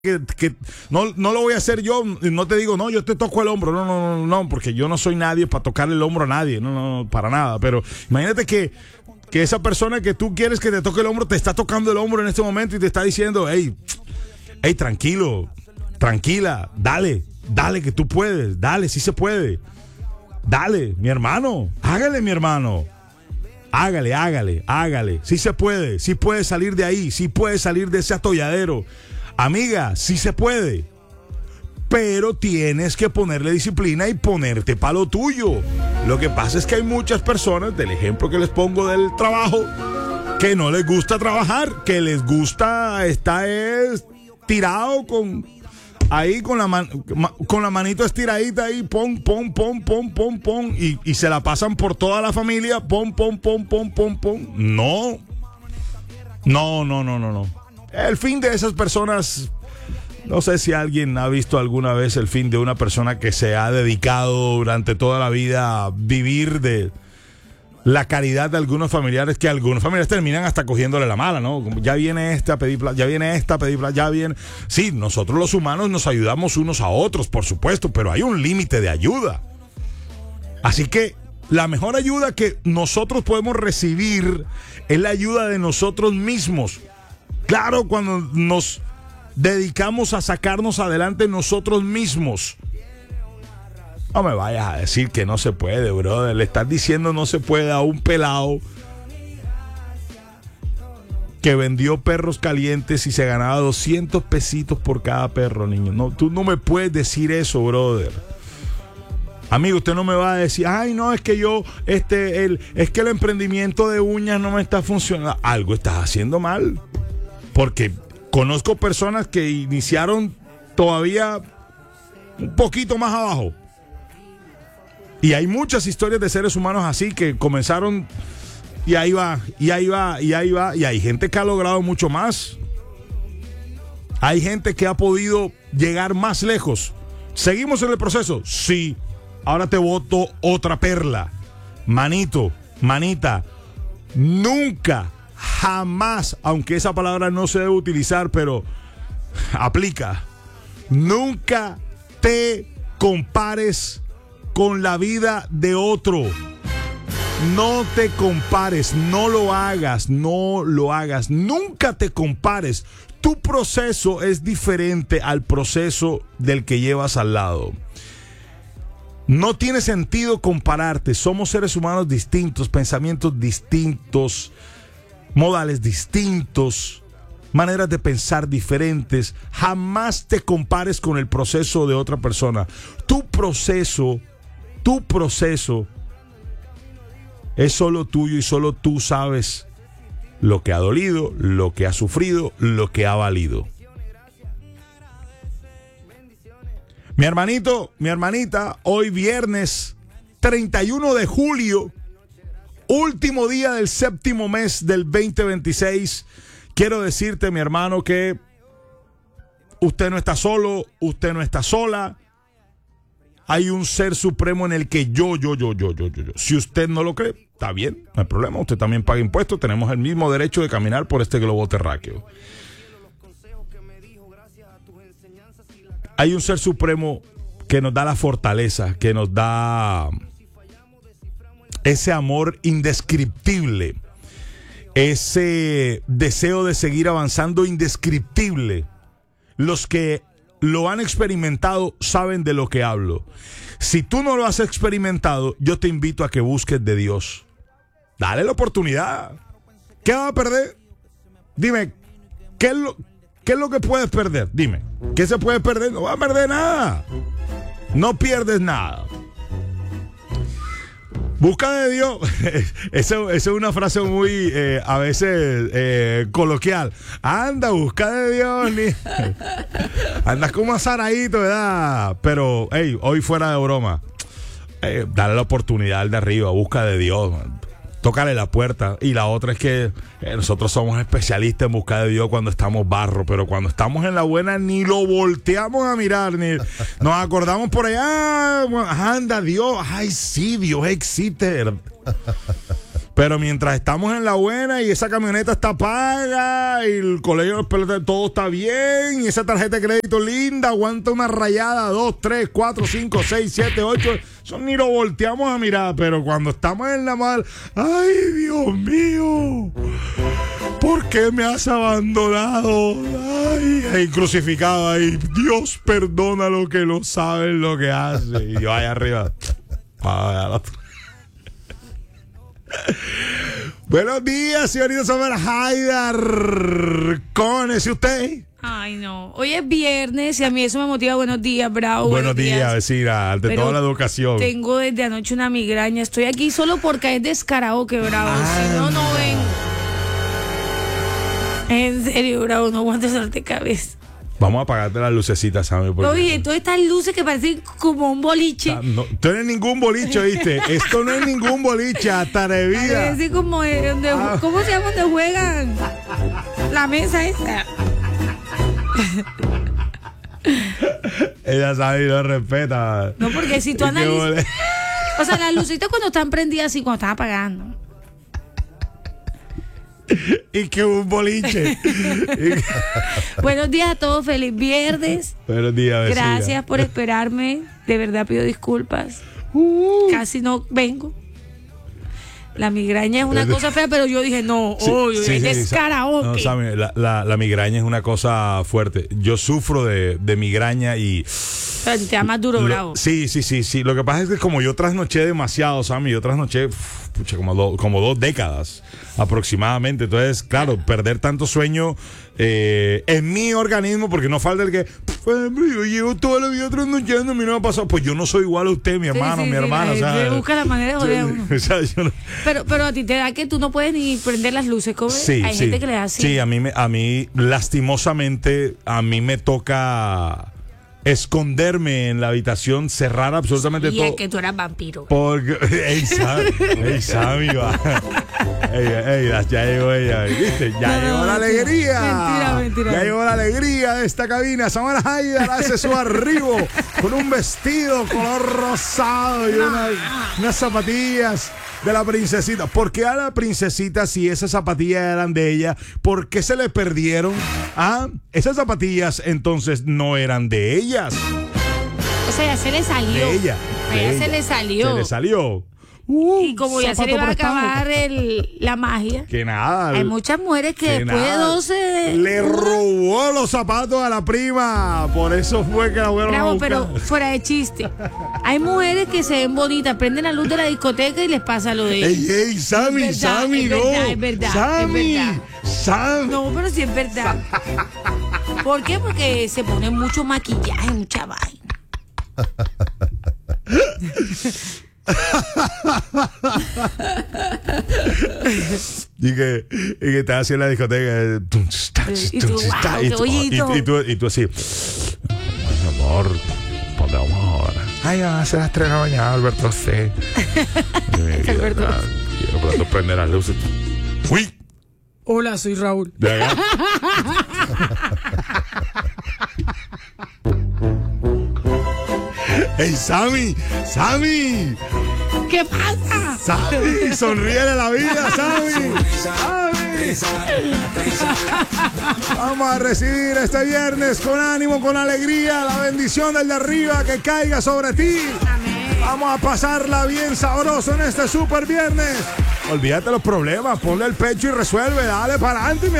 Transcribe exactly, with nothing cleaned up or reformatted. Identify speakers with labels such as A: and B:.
A: Que, que no, no lo voy a hacer yo, no te digo, no, yo te toco el hombro, no, no, no, no, porque yo no soy nadie para tocarle el hombro a nadie, no, no, para nada, pero imagínate que, que esa persona que tú quieres que te toque el hombro, te está tocando el hombro en este momento y te está diciendo, hey, hey, tranquilo, tranquila, dale, dale que tú puedes, dale, sí se puede, dale, mi hermano, hágale mi hermano, hágale, hágale, hágale, sí se puede, sí puede salir de ahí, sí puede salir de ese atolladero. Amiga, sí se puede, pero tienes que ponerle disciplina y ponerte para lo tuyo. Lo que pasa es que hay muchas personas, del ejemplo que les pongo del trabajo, que no les gusta trabajar, que les gusta estar es, tirado con ahí con la man, con la manito estiradita ahí, pon, pon, pon, pon, pon, pon, y, y se la pasan por toda la familia, pon, pon, pon, pon, pon, pon. No, no, no, no, no, no. El fin de esas personas, no sé si alguien ha visto alguna vez el fin de una persona que se ha dedicado durante toda la vida a vivir de la caridad de algunos familiares, que algunos familiares terminan hasta cogiéndole la mala, ¿no? Como ya viene esta a pedir plata, ya viene esta a pedir plata, ya viene... Sí, nosotros los humanos nos ayudamos unos a otros, por supuesto, pero hay un límite de ayuda. Así que la mejor ayuda que nosotros podemos recibir es la ayuda de nosotros mismos. Claro, cuando nos dedicamos a sacarnos adelante nosotros mismos. No me vayas a decir que no se puede, brother. Le estás diciendo no se puede a un pelado que vendió perros calientes y se ganaba doscientos pesitos por cada perro, niño. No, tú no me puedes decir eso, brother. Amigo, usted no me va a decir, ay, no, es que yo, este, el, es que el emprendimiento de uñas no me está funcionando. Algo estás haciendo mal. Porque conozco personas que iniciaron todavía un poquito más abajo. Y hay muchas historias de seres humanos así que comenzaron y ahí va, y ahí va, y ahí va. Y hay gente que ha logrado mucho más. Hay gente que ha podido llegar más lejos. ¿Seguimos en el proceso? Sí. Ahora te boto otra perla. Manito, manita, nunca... Jamás, aunque esa palabra no se debe utilizar, pero aplica. Nunca te compares con la vida de otro. No te compares, no lo hagas, no lo hagas. Nunca te compares. Tu proceso es diferente al proceso del que llevas al lado. No tiene sentido compararte. Somos seres humanos distintos, pensamientos distintos, modales distintos, maneras de pensar diferentes. Jamás te compares con el proceso de otra persona. Tu proceso, tu proceso es solo tuyo y solo tú sabes lo que ha dolido, lo que ha sufrido, lo que ha valido. Mi hermanito, mi hermanita, hoy viernes treinta y uno de julio, último día del séptimo mes del veinte veintiséis. Quiero decirte, mi hermano, que usted no está solo, usted no está sola. Hay un ser supremo en el que yo, yo, yo, yo, yo, yo, yo. Si usted no lo cree, está bien, no hay problema. Usted también paga impuestos. Tenemos el mismo derecho de caminar por este globo terráqueo. Hay un ser supremo que nos da la fortaleza, que nos da ese amor indescriptible, ese deseo de seguir avanzando indescriptible. Los que lo han experimentado saben de lo que hablo. Si tú no lo has experimentado, yo te invito a que busques de Dios. Dale la oportunidad. ¿Qué vas a perder? Dime, ¿qué es lo, qué es lo que puedes perder? Dime, ¿qué se puede perder? No vas a perder nada. No pierdes nada. Busca de Dios. Esa es una frase muy, eh, a veces, eh, coloquial. Anda, busca de Dios. Ni... Andas como azaradito, ¿verdad? Pero, hey, hoy fuera de broma. Eh, dale la oportunidad al de arriba. Busca de Dios, man. Tócale la puerta. Y la otra es que eh, nosotros somos especialistas en buscar de Dios cuando estamos barro, pero cuando estamos en la buena ni lo volteamos a mirar, ni nos acordamos por allá. Anda, Dios. Ay, sí, Dios existe. Pero mientras estamos en la buena y esa camioneta está paga y el colegio todo está bien y esa tarjeta de crédito linda, aguanta una rayada, dos, tres, cuatro, cinco, seis, siete, ocho, eso ni lo volteamos a mirar. Pero cuando estamos en la mal, ay, Dios mío, ¿por qué me has abandonado? Ay, ay, crucificado ahí. Dios perdona lo que no saben lo que hace. Y yo ahí arriba. Buenos días, señorita Summer Haidar. ¿Cómo es usted?
B: Ay, no. Hoy es viernes y a mí eso me motiva. Buenos días, Bravo.
A: Buenos, buenos días, días, vecina. Ante toda la educación.
B: Tengo desde anoche una migraña. Estoy aquí solo porque es descarado que Bravo. Ah. Si no, no vengo. En serio, Bravo, no aguanto de cabeza.
A: Vamos a apagarte las lucecitas, ¿sabes? Porque...
B: Oye, todas estas luces que parecen como un boliche.
A: No, no, tú eres ningún boliche, ¿viste? Esto no es ningún boliche, hasta de vida.
B: Parece como donde, ah. ¿Cómo se llama donde juegan? La mesa esa.
A: Ella sabe y lo respeta.
B: No, porque si tú analizas... O sea, las lucecitas cuando están prendidas y cuando están apagando.
A: Y que un boliche.
B: Buenos días a todos, feliz viernes.
A: Buenos días, vecina.
B: Gracias por esperarme. De verdad pido disculpas. Uh. Casi no vengo. La migraña es una cosa fea, pero yo dije, no, sí, oh, sí, es sí, descarado.
A: No, Sammy, la, la, la migraña es una cosa fuerte. Yo sufro de, de migraña y...
B: Pero te da más duro,
A: lo,
B: Bravo.
A: Sí, sí, sí, sí. Lo que pasa es que como yo trasnoché demasiado, Sammy, yo trasnoché pucha, como, do, como dos décadas aproximadamente. Entonces, claro, perder tanto sueño eh, en mi organismo, porque no falta el que, pues, yo llevo toda la vida trasnochando, a mí no me ha pasado. Pues yo no soy igual a usted, mi hermano, sí, sí, mi sí, hermana.
B: Sí,
A: o sea,
B: busca la manera de joder a uno.
A: O sea, yo no...
B: pero, pero a ti te da que tú no puedes ni prender las luces, ¿cómo?
A: Sí,
B: hay
A: sí,
B: gente que le da así.
A: Sí, a mí, me, a mí, lastimosamente, a mí me toca... esconderme en la habitación, cerrar absolutamente
B: sí,
A: todo.
B: Y es que tú eras vampiro.
A: Porque, ey, Sammy, ey, Sammy, va. Ey, ey, ya llegó ella, ¿viste? Ya no, llegó no, la alegría.
B: Mentira, mentira.
A: Ya llegó la alegría de esta cabina. Summer Haidar hace su arribo con un vestido color rosado y unas, unas zapatillas de la princesita. ¿Por qué a la princesita, si esas zapatillas eran de ella, por qué se le perdieron? Ah, esas zapatillas entonces no eran de ellas.
B: O sea, ya se le salió.
A: De ella.
B: A ella se le salió.
A: Se le salió.
B: Uh, y como ya se le va a acabar el, la magia.
A: Que nada.
B: Hay muchas mujeres que, que después nada, de doce...
A: Le robó los zapatos a la prima. Por eso fue que la fueron a buscar.
B: Pero fuera de chiste. Hay mujeres que se ven bonitas, prenden la luz de la discoteca y les pasa lo de ellas.
A: Ey, ey, Sammy,
B: es verdad,
A: Sammy,
B: es
A: no.
B: Verdad, es verdad,
A: Sammy,
B: es verdad.
A: Sammy.
B: No, pero sí es verdad. ¿Por qué? Porque se pone mucho maquillaje, mucha vaina.
A: y que y que estás así en la discoteca
B: y tú, wow,
A: y, tú, y, tú, y, tú, y tú así, mi amor, podemos ahora. Ay, van a ser las tres de la mañana, Alberto C.
B: Alberto.
A: Quiero pronto prender las luces. Uy.
B: Hola, soy Raúl.
A: ¡Ey, Sammy! ¡Sammy!
B: ¿Qué pasa?
A: ¡Sammy! ¡Sonríele a la vida, Sammy! ¡Sammy! Vamos a recibir este viernes con ánimo, con alegría, la bendición del de arriba que caiga sobre ti.
B: Amén.
A: Vamos a pasarla bien sabroso en este super viernes. Olvídate los problemas, ponle el pecho y resuelve. Dale para adelante, mi